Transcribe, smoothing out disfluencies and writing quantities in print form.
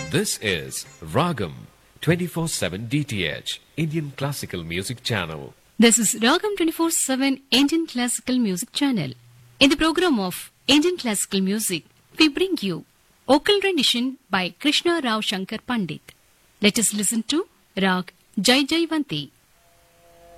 This is Ragam 24/7 DTH Indian Classical Music Channel. This is Ragam 24/7 Indian Classical Music Channel. In the program of Indian Classical Music, we bring you vocal rendition by Krishna Rao Shankar Pandit. Let us listen to Rag Jai Jaivanti.